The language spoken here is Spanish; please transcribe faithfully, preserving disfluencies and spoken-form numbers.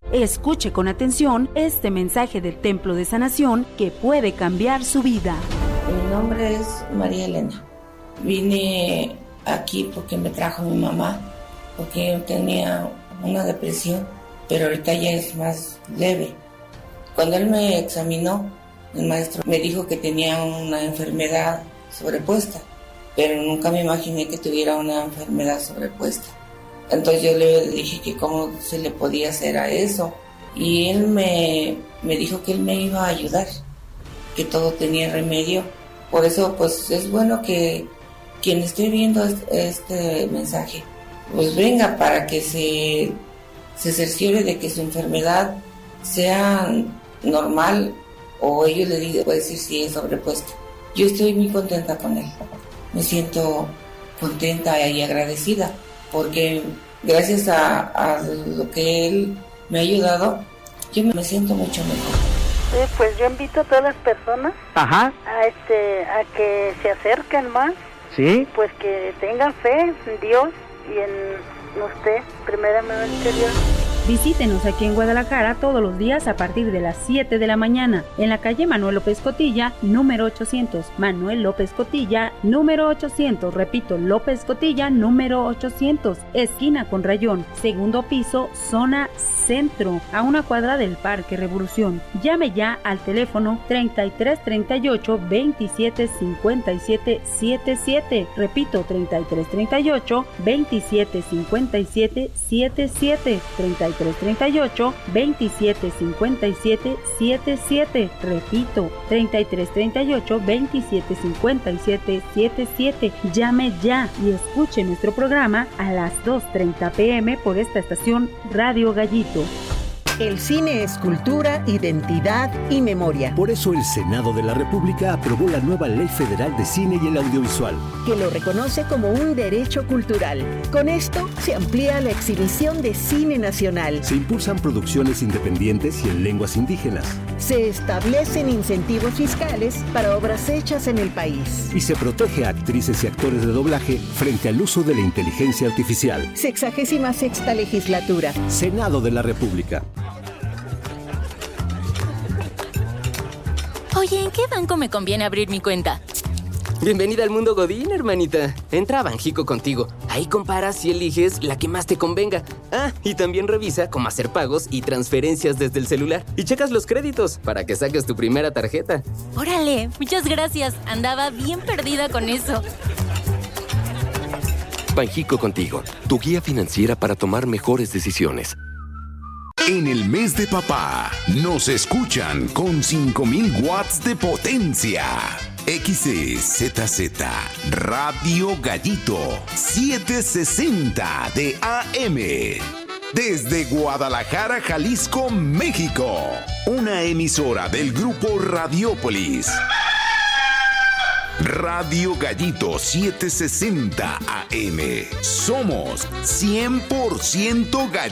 Escuche con atención este mensaje del Templo de Sanación que puede cambiar su vida. Mi nombre es María Elena. Vine aquí porque me trajo mi mamá, porque yo tenía una depresión, pero ahorita ya es más leve. Cuando él me examinó, el maestro me dijo que tenía una enfermedad sobrepuesta, pero nunca me imaginé que tuviera una enfermedad sobrepuesta. Entonces yo le dije que cómo se le podía hacer a eso, y él me, me dijo que él me iba a ayudar, que todo tenía remedio. Por eso pues es bueno que quien esté viendo este, este mensaje, pues venga para que se, se cerciore de que su enfermedad sea normal, o ellos le digan, puede decir si es sobrepuesta. Yo estoy muy contenta con él, me siento contenta y agradecida, porque gracias a, a lo que él me ha ayudado, yo me siento mucho mejor. Sí, pues yo invito a todas las personas Ajá. a este a que se acerquen más, sí, pues que tengan fe en Dios y en usted, primeramente Dios. Visítenos aquí en Guadalajara todos los días a partir de las siete de la mañana, en la calle Manuel López Cotilla, número ochocientos. Manuel López Cotilla, número ochocientos. Repito, López Cotilla, número ochocientos. Esquina con Rayón, segundo piso, zona centro, a una cuadra del Parque Revolución. Llame ya al teléfono treinta y tres treinta y ocho veintisiete cincuenta y siete setenta y siete. Repito, treinta y tres treinta y ocho veintisiete cincuenta y siete setenta y siete. treinta y tres treinta y ocho veintisiete cincuenta y siete setenta y siete. Repito, treinta y tres treinta y ocho veintisiete cincuenta y siete setenta y siete. Llame ya y escuche nuestro programa a las dos treinta pm por esta estación Radio Gallito. El cine es cultura, identidad y memoria. Por eso el Senado de la República aprobó la nueva Ley Federal de Cine y el Audiovisual, que lo reconoce como un derecho cultural. Con esto se amplía la exhibición de cine nacional. Se impulsan producciones independientes y en lenguas indígenas. Se establecen incentivos fiscales para obras hechas en el país. Y se protege a actrices y actores de doblaje frente al uso de la inteligencia artificial. Sexagésima sexta legislatura. Senado de la República. Oye, ¿en qué banco me conviene abrir mi cuenta? Bienvenida al mundo Godín, hermanita. Entra a Banjico Contigo. Ahí comparas y eliges la que más te convenga. Ah, y también revisa cómo hacer pagos y transferencias desde el celular. Y checas los créditos para que saques tu primera tarjeta. ¡Órale! Muchas gracias. Andaba bien perdida con eso. Banjico Contigo, tu guía financiera para tomar mejores decisiones. En el mes de papá, nos escuchan con cinco mil watts de potencia. X E Z Z, Radio Gallito, setecientos sesenta de A M. Desde Guadalajara, Jalisco, México. Una emisora del grupo Radiópolis. Radio Gallito setecientos sesenta A M. Somos cien por ciento Gallito.